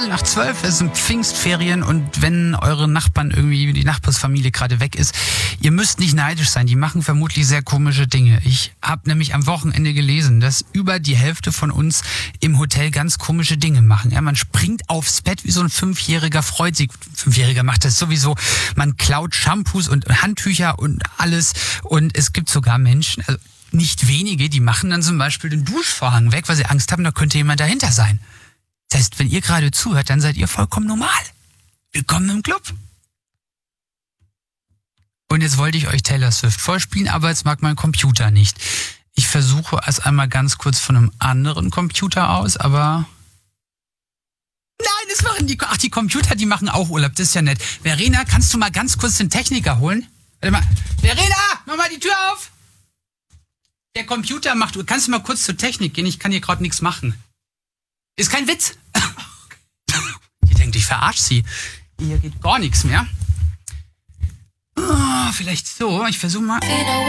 11:15, es sind Pfingstferien und wenn eure Nachbarn irgendwie, die Nachbarsfamilie gerade weg ist, ihr müsst nicht neidisch sein, die machen vermutlich sehr komische Dinge. Ich habe nämlich am Wochenende gelesen, dass über die Hälfte von uns im Hotel ganz komische Dinge machen. Ja, man springt aufs Bett wie so ein Fünfjähriger, freut sich. Fünfjähriger macht das sowieso. Man klaut Shampoos und Handtücher und alles. Und es gibt sogar Menschen, also nicht wenige, die machen dann zum Beispiel den Duschvorhang weg, weil sie Angst haben, da könnte jemand dahinter sein. Das heißt, wenn ihr gerade zuhört, dann seid ihr vollkommen normal. Willkommen im Club. Und jetzt wollte ich euch Taylor Swift vorspielen, aber jetzt mag mein Computer nicht. Ich versuche es einmal ganz kurz von einem anderen Computer aus, aber... Nein, das machen die... Ach, die Computer, die machen auch Urlaub, das ist ja nett. Verena, kannst du mal ganz kurz den Techniker holen? Warte mal. Verena, mach mal die Tür auf! Der Computer macht... Kannst du mal kurz zur Technik gehen? Ich kann hier gerade nichts machen. Ist kein Witz. Die denkt, ich verarsche sie. Hier geht gar nichts mehr. Oh, vielleicht so. Ich versuche mal...